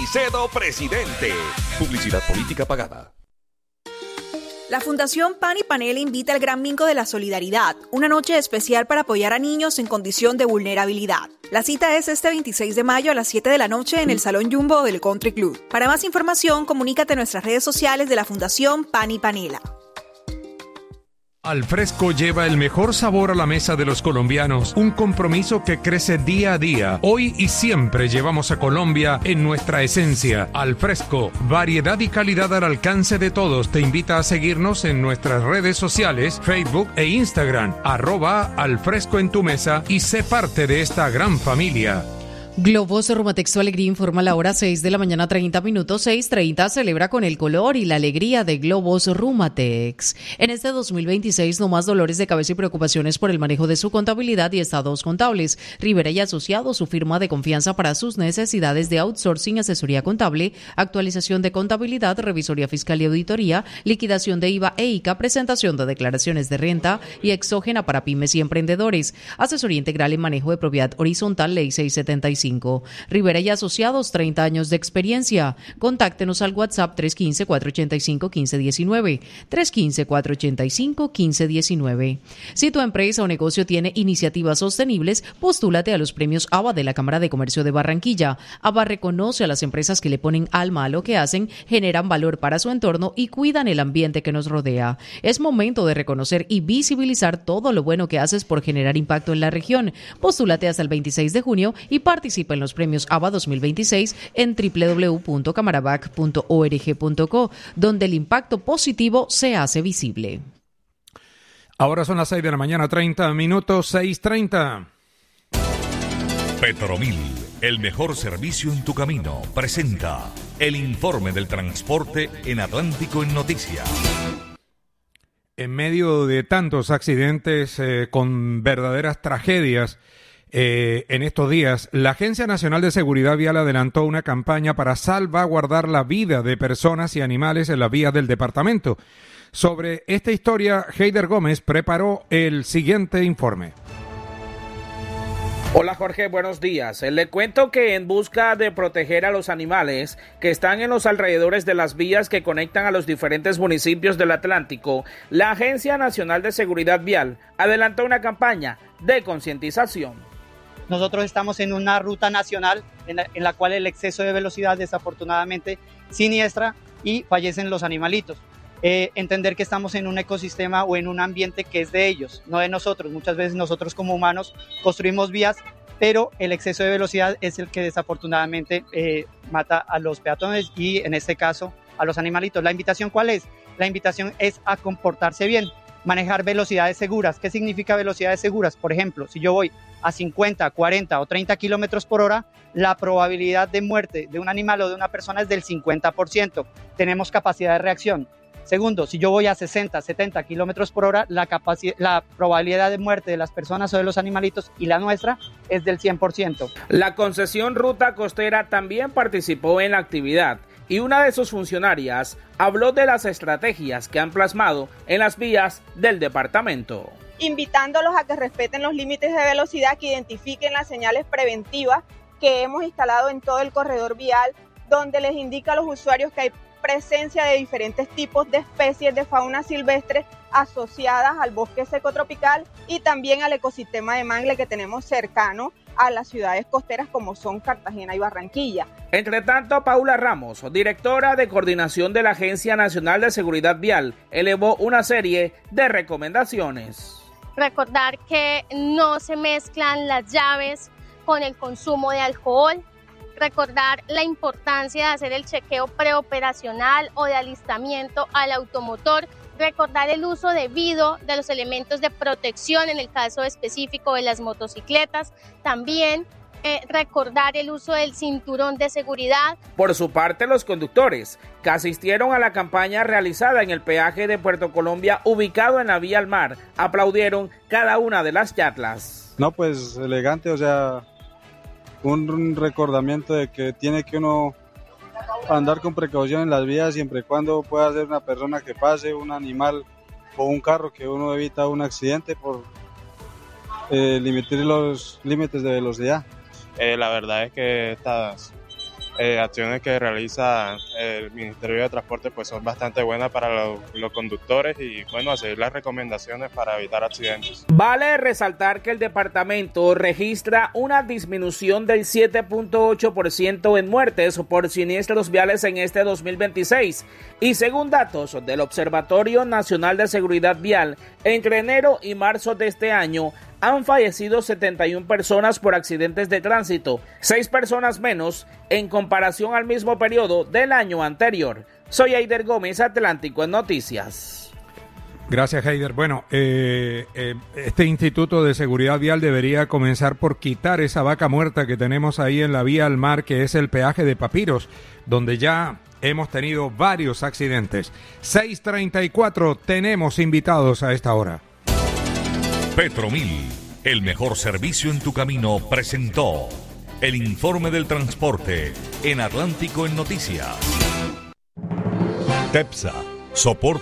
Caicedo, presidente. Publicidad política pagada. La Fundación Pan y Panela invita al Gran Bingo de la Solidaridad, una noche especial para apoyar a niños en condición de vulnerabilidad. La cita es este 26 de mayo a las 7 de la noche en el Salón Jumbo del Country Club. Para más información, comunícate a nuestras redes sociales de la Fundación Pan y Panela. Al Fresco lleva el mejor sabor a la mesa de los colombianos, un compromiso que crece día a día. Hoy y siempre llevamos a Colombia en nuestra esencia. Al Fresco, variedad y calidad al alcance de todos. Te invita a seguirnos en nuestras redes sociales, Facebook e Instagram, @alfresco en tu mesa y sé parte de esta gran familia. Globos Rumatex Tu Alegría informa la hora 6 de la mañana 30 minutos. 6:30 celebra con el color y la alegría de Globos Rumatex. En este 2026 no más dolores de cabeza y preocupaciones por el manejo de su contabilidad y estados contables. Rivera y Asociados, su firma de confianza para sus necesidades de outsourcing, asesoría contable, actualización de contabilidad, revisoría fiscal y auditoría, liquidación de IVA e ICA, presentación de declaraciones de renta y exógena para pymes y emprendedores. Asesoría integral en manejo de propiedad horizontal, Ley 675. Rivera y Asociados, 30 años de experiencia. Contáctenos al WhatsApp 315-485-1519, 315-485-1519. Si tu empresa o negocio tiene iniciativas sostenibles, postúlate a los premios ABA de la Cámara de Comercio de Barranquilla. ABA reconoce a las empresas que le ponen alma a lo que hacen, generan valor para su entorno y cuidan el ambiente que nos rodea. Es momento de reconocer y visibilizar todo lo bueno que haces por generar impacto en la región. Postúlate hasta el 26 de junio y participa en los premios ABA 2026 en www.camarabac.org.co, donde el impacto positivo se hace visible. Ahora son las 6 de la mañana, 30 minutos, 6:30. Petromil, el mejor servicio en tu camino, presenta el informe del transporte en Atlántico en Noticias. En medio de tantos accidentes con verdaderas tragedias, en estos días, la Agencia Nacional de Seguridad Vial adelantó una campaña para salvaguardar la vida de personas y animales en las vías del departamento. Sobre esta historia, Heider Gómez preparó el siguiente informe. Hola Jorge, buenos días. Le cuento que en busca de proteger a los animales que están en los alrededores de las vías que conectan a los diferentes municipios del Atlántico, la Agencia Nacional de Seguridad Vial adelantó una campaña de concientización. Nosotros estamos en una ruta nacional en la cual el exceso de velocidad desafortunadamente siniestra y fallecen los animalitos. Entender que estamos en un ecosistema o en un ambiente que es de ellos, no de nosotros. Muchas veces nosotros como humanos construimos vías, pero el exceso de velocidad es el que desafortunadamente mata a los peatones y en este caso a los animalitos. ¿La invitación cuál es? La invitación es a comportarse bien, manejar velocidades seguras. ¿Qué significa velocidades seguras? Por ejemplo, si yo voy a 50, 40 o 30 kilómetros por hora, la probabilidad de muerte de un animal o de una persona es del 50%. Tenemos capacidad de reacción. Segundo, si yo voy a 60, 70 kilómetros por hora, la probabilidad de muerte de las personas o de los animalitos y la nuestra es del 100%. La concesión Ruta Costera también participó en la actividad y una de sus funcionarias habló de las estrategias que han plasmado en las vías del departamento. Invitándolos a que respeten los límites de velocidad, que identifiquen las señales preventivas que hemos instalado en todo el corredor vial, donde les indica a los usuarios que hay presencia de diferentes tipos de especies de fauna silvestre asociadas al bosque seco tropical y también al ecosistema de mangle que tenemos cercano a las ciudades costeras como son Cartagena y Barranquilla. Entre tanto, Paula Ramos, directora de coordinación de la Agencia Nacional de Seguridad Vial, elevó una serie de recomendaciones. Recordar que no se mezclan las llaves con el consumo de alcohol. Recordar la importancia de hacer el chequeo preoperacional o de alistamiento al automotor. Recordar el uso debido de los elementos de protección en el caso específico de las motocicletas. También recordar el uso del cinturón de seguridad. Por su parte, los conductores que asistieron a la campaña realizada en el peaje de Puerto Colombia, ubicado en la vía al mar, aplaudieron cada una de las charlas. No, pues elegante, o sea, un recordamiento de que tiene que uno andar con precaución en las vías siempre y cuando pueda ser una persona que pase, un animal o un carro, que uno evita un accidente por limitar los límites de velocidad. La verdad es que acciones que realiza el Ministerio de Transporte pues son bastante buenas para los conductores y bueno, a seguir las recomendaciones para evitar accidentes. Vale resaltar que el departamento registra una disminución del 7.8% en muertes por siniestros viales en este 2026 y según datos del Observatorio Nacional de Seguridad Vial, entre enero y marzo de este año han fallecido 71 personas por accidentes de tránsito, 6 personas menos en comparación al mismo periodo del año anterior. Soy Eider Gómez, Atlántico en Noticias. Gracias, Eider. Bueno, este Instituto de Seguridad Vial debería comenzar por quitar esa vaca muerta que tenemos ahí en la vía al mar, que es el peaje de Papiros, donde ya hemos tenido varios accidentes. 6:34, tenemos invitados a esta hora. Petromil, el mejor servicio en tu camino, presentó el informe del transporte en Atlántico en Noticias. TEPSA, soporte